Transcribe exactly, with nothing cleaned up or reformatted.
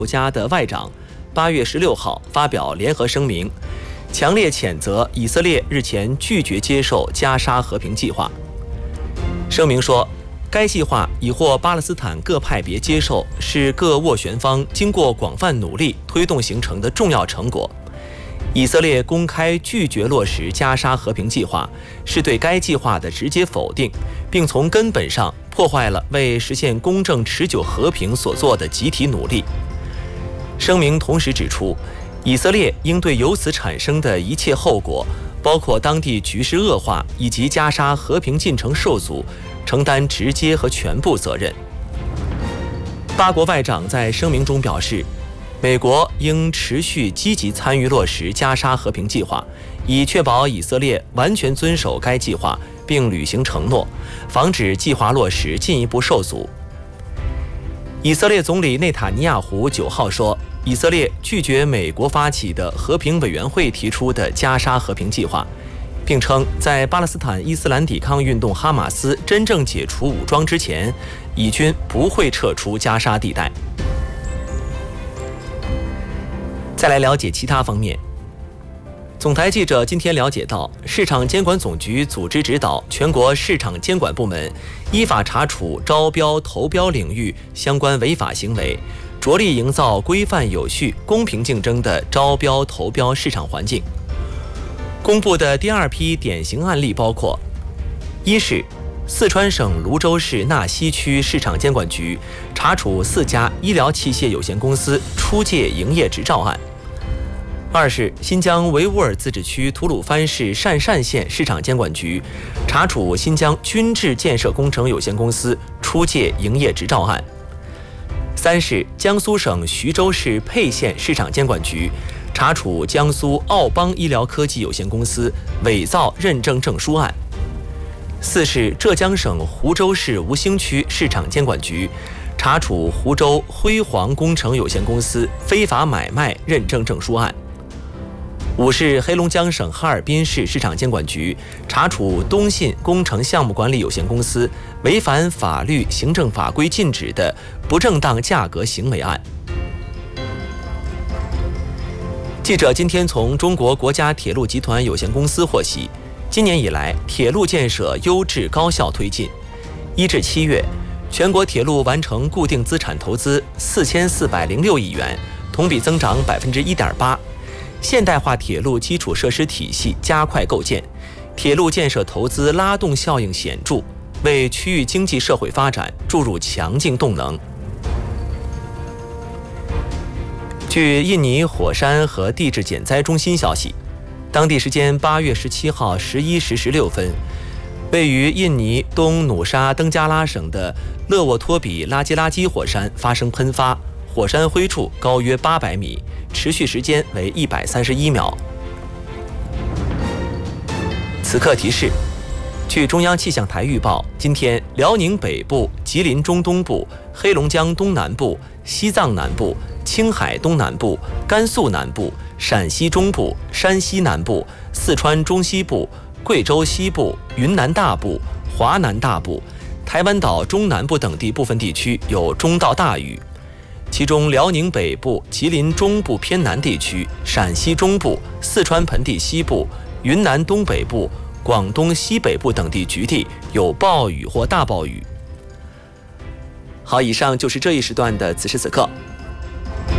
国家的外长八月十六号发表联合声明，强烈谴责以色列日前拒绝接受加沙和平计划。声明说，该计划已获巴勒斯坦各派别接受，是各斡旋方经过广泛努力推动形成的重要成果。以色列公开拒绝落实加沙和平计划，是对该计划的直接否定，并从根本上破坏了为实现公正持久和平所做的集体努力。声明同时指出，以色列应对由此产生的一切后果，包括当地局势恶化以及加沙和平进程受阻，承担直接和全部责任。八国外长在声明中表示，美国应持续积极参与落实加沙和平计划，以确保以色列完全遵守该计划并履行承诺，防止计划落实进一步受阻。以色列总理内塔尼亚胡九号说，以色列拒绝美国发起的和平委员会提出的加沙和平计划，并称在巴勒斯坦伊斯兰抵抗运动哈马斯真正解除武装之前，以军不会撤出加沙地带。再来了解其他方面。总台记者今天了解到，市场监管总局组织指导全国市场监管部门依法查处招标投标领域相关违法行为，着力营造规范有序、公平竞争的招标投标市场环境。公布的第二批典型案例包括：一是四川省泸州市纳西区市场监管局查处四家医疗器械有限公司出借营业执照案；二是新疆维吾尔自治区吐鲁番市鄯善县市场监管局查处新疆军制建设工程有限公司出借营业执照案；三是江苏省徐州市沛县市场监管局查处江苏奥邦医疗科技有限公司伪造认证证书案；四是浙江省湖州市吴兴区市场监管局查处湖州辉煌工程有限公司非法买卖认证证书案；五是黑龙江省哈尔滨市市场监管局查处东信工程项目管理有限公司违反法律行政法规禁止的不正当价格行为案。记者今天从中国国家铁路集团有限公司获悉，今年以来铁路建设优质高效推进，一至七月，全国铁路完成固定资产投资四千四百零六亿元，同比增长百分之一点八。现代化铁路基础设施体系加快构建，铁路建设投资拉动效应显著，为区域经济社会发展注入强劲动能。据印尼火山和地质减灾中心消息，当地时间八月十七号十一时十六分，位于印尼东努沙登加拉省的勒沃托比拉基拉基火山发生喷发，火山灰处高约八百米，持续时间为一百三十一秒。此刻提示：据中央气象台预报，今天辽宁北部、吉林中东部、黑龙江东南部、西藏南部、青海东南部、甘肃南部、陕西中部、山西南部、四川中西部、贵州西部、云南大部、华南大部、台湾岛中南部等地部分地区有中到大雨，其中辽宁北部、吉林中部偏南地区、陕西中部、四川盆地西部、云南东北部、广东西北部等地局地有暴雨或大暴雨。好，以上就是这一时段的此时此刻。